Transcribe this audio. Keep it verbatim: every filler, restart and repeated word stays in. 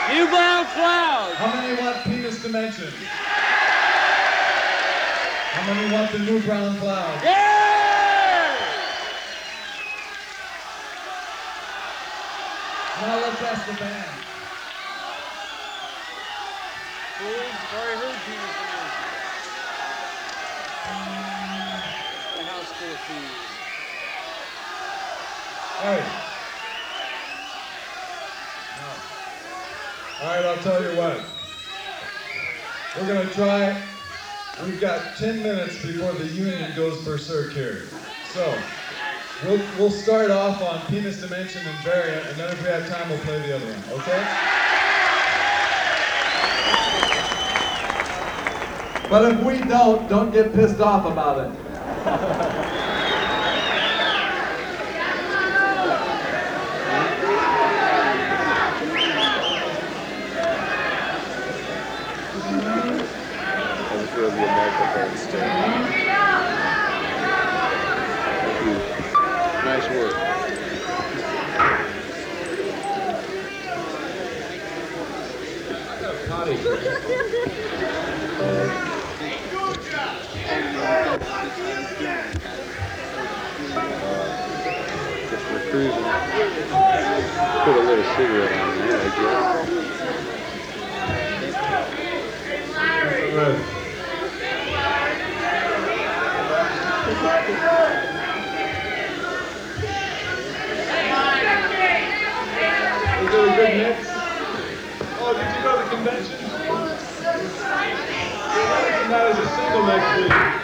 New brown cloud. How many want penis dimension? How many want the new brown cloud? Yeah! Now let's ask the band. Fools, already heard penis dimension. The house full of fools. Hey. All right, I'll tell you what. We're gonna try. We've got ten minutes before the union goes berserk here. So, we'll, we'll start off on penis dimension and variant, and then if we have time, we'll play the other one, okay? But if we don't, don't get pissed off about it. The American bandstand. Nice work. Potty. Just for cruising. Put a little cigarette on there, I guess. Right. Was it a good mix? Oh, did you go to the convention? We're running that as a single next week.